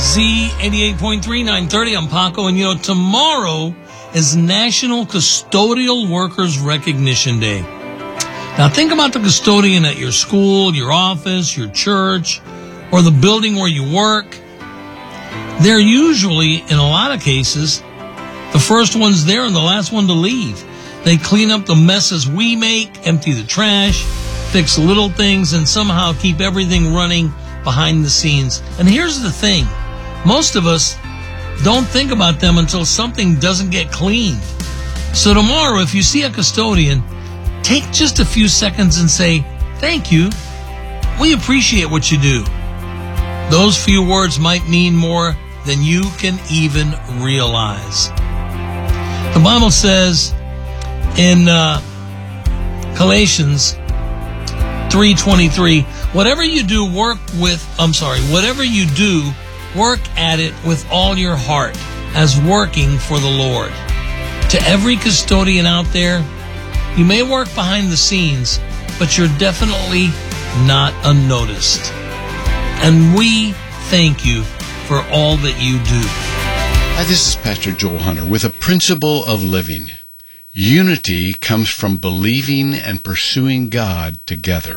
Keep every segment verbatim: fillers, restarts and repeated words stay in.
Z eighty-eight point three, nine thirty. I'm Paco, and you know, tomorrow is National Custodial Workers Recognition Day. Now, think about the custodian at your school, your office, your church, or the building where you work. They're usually, in a lot of cases, the first ones there and the last one to leave. They clean up the messes we make, empty the trash, fix little things, and somehow keep everything running behind the scenes. And here's the thing. Most of us don't think about them until something doesn't get cleaned. So tomorrow, if you see a custodian, take just a few seconds and say, thank you. We appreciate what you do. Those few words might mean more than you can even realize. The Bible says in uh, Galatians three twenty-three, whatever you do, work with, I'm sorry, whatever you do, work at it with all your heart as working for the Lord. To every custodian out there, you may work behind the scenes, but you're definitely not unnoticed. And we thank you for all that you do. Hi, this is Pastor Joel Hunter with a principle of living. Unity comes from believing and pursuing God together.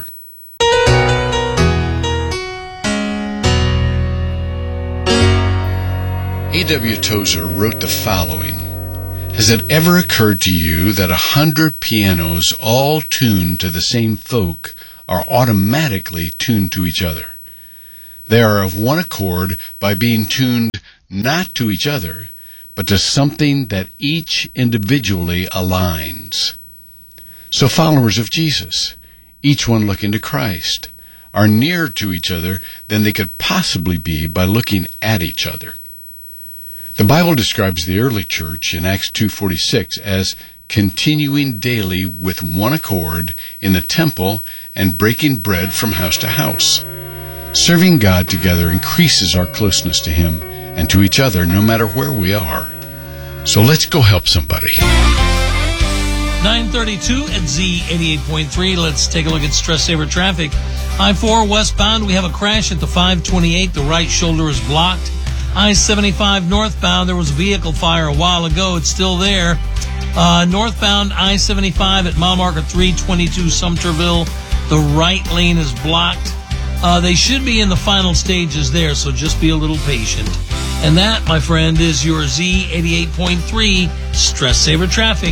A W Tozer wrote the following. Has it ever occurred to you that a hundred pianos all tuned to the same folk are automatically tuned to each other? They are of one accord by being tuned not to each other, but to something that each individually aligns. So followers of Jesus, each one looking to Christ, are nearer to each other than they could possibly be by looking at each other. The Bible describes the early church in Acts two forty-six as continuing daily with one accord in the temple and breaking bread from house to house. Serving God together increases our closeness to Him and to each other no matter where we are. So let's go help somebody. nine thirty-two at Z eighty-eight point three. Let's take a look at stress saver traffic. I four westbound, we have a crash at the five twenty-eight. The right shoulder is blocked. I seventy-five northbound, there was a vehicle fire a while ago. It's still there. Uh, northbound I seventy-five at mile marker three twenty-two Sumterville. The right lane is blocked. Uh, they should be in the final stages there, so just be a little patient. And that, my friend, is your Z eighty-eight point three Stress Saver Traffic.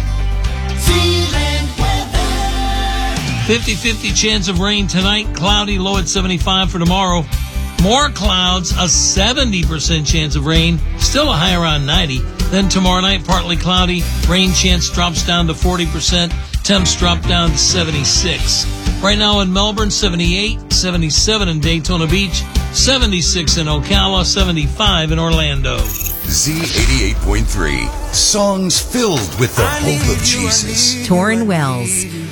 fifty-fifty chance of rain tonight. Cloudy, low at seventy-five for tomorrow. More clouds, a seventy percent chance of rain, still a high around ninety. Then tomorrow night, partly cloudy, rain chance drops down to forty percent, temps drop down to seventy-six. Right now in Melbourne, seventy-eight, seventy-seven in Daytona Beach, seventy-six in Ocala, seventy-five in Orlando. Z eighty-eight point three, songs filled with the hope of Jesus. Torrin Wells.